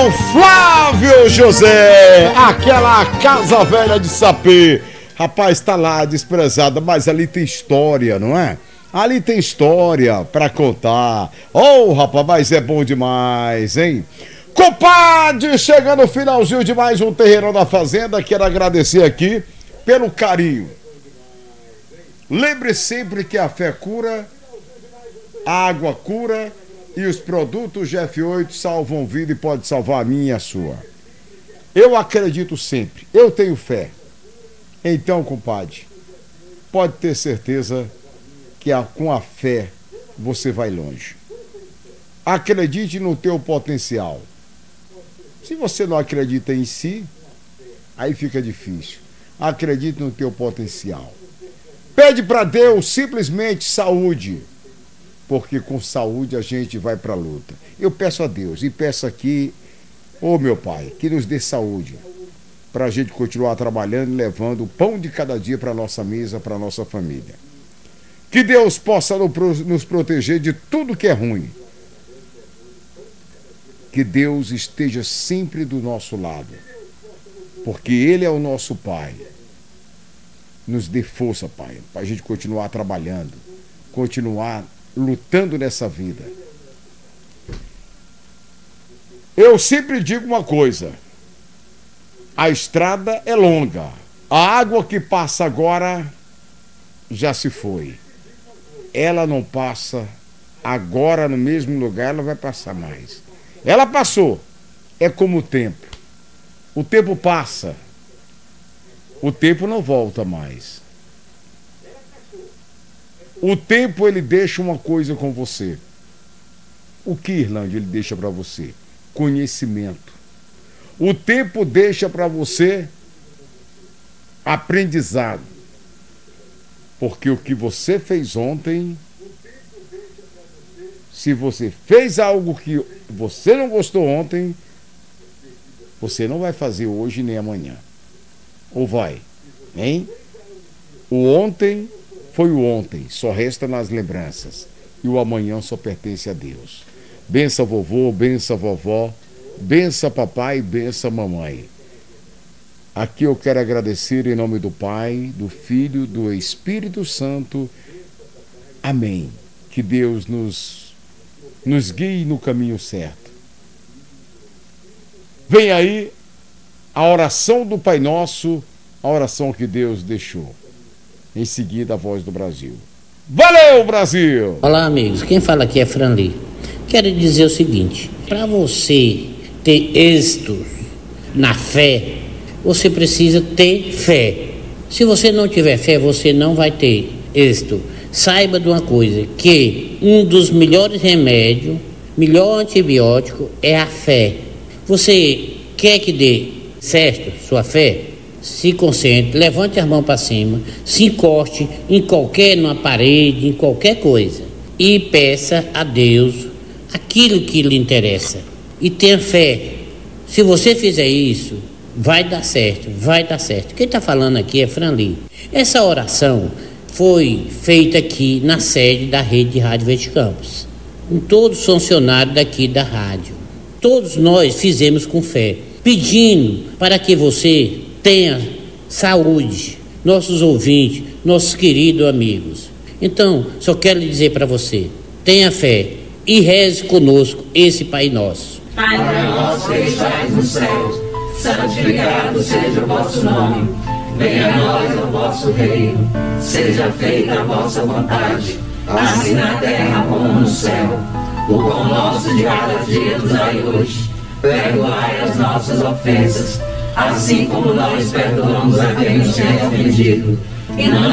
o Flávio José, aquela casa velha de Sapê. Rapaz, tá lá desprezada, mas ali tem história, não é? Ali tem história pra contar. Oh, rapaz, mas é bom demais, hein? Compadre, chegando no finalzinho de mais um Terreirão da Fazenda, quero agradecer aqui pelo carinho. Lembre sempre que a fé cura, a água cura e os produtos GF8 salvam vida e pode salvar a minha e a sua. Eu acredito sempre, eu tenho fé. Então, compadre, pode ter certeza que com a fé você vai longe. Acredite no teu potencial. Se você não acredita em si, aí fica difícil. Acredite no teu potencial. Pede para Deus simplesmente saúde, porque com saúde a gente vai para a luta. Eu peço a Deus e peço aqui, ô meu Pai, que nos dê saúde, para a gente continuar trabalhando e levando o pão de cada dia para a nossa mesa, para a nossa família. Que Deus possa nos proteger de tudo que é ruim. Que Deus esteja sempre do nosso lado, porque Ele é o nosso Pai. Nos dê força, Pai, para a gente continuar trabalhando, continuar lutando nessa vida. Eu sempre digo uma coisa: a estrada é longa, a água que passa agora já se foi. Ela não passa agora no mesmo lugar, ela vai passar mais. Ela passou, é como o tempo. O tempo passa, o tempo não volta mais. O tempo, ele deixa uma coisa com você. O que, Irlande, ele deixa para você? Conhecimento. O tempo deixa para você aprendizado. Porque o que você fez ontem, se você fez algo que você não gostou ontem, você não vai fazer hoje nem amanhã. Ou vai? Hein? O ontem foi o ontem, só resta nas lembranças. E o amanhã só pertence a Deus. Bença vovô, bença vovó, bença papai, bença mamãe. Aqui eu quero agradecer em nome do Pai, do Filho, do Espírito Santo. Amém. Que Deus nos guie no caminho certo. Vem aí a oração do Pai Nosso, a oração que Deus deixou. Em seguida, a voz do Brasil. Valeu, Brasil! Olá, amigos. Quem fala aqui é Franli. Quero dizer o seguinte: para você ter êxito na fé, você precisa ter fé. Se você não tiver fé, você não vai ter êxito. Saiba de uma coisa, que um dos melhores remédios, melhor antibiótico é a fé. Você quer que dê certo sua fé? Se concentre, levante as mãos para cima, se encoste numa parede, em qualquer coisa, e peça a Deus aquilo que lhe interessa. E tenha fé. Se você fizer isso, vai dar certo, vai dar certo. Quem está falando aqui é Franli. Essa oração foi feita aqui na sede da Rede de Rádio Verde Campos, com todos os funcionários daqui da rádio. Todos nós fizemos com fé, pedindo para que você tenha saúde, nossos ouvintes, nossos queridos amigos. Então, só quero dizer para você, tenha fé e reze conosco esse Pai Nosso. Pai nosso que estais no céu, santificado seja o vosso nome. Venha a nós o vosso reino, seja feita a vossa vontade, assim na terra como no céu. O pão nosso de cada dia nos dai hoje, perdoai as nossas ofensas, assim como nós perdoamos a quem nos tem ofendido, e não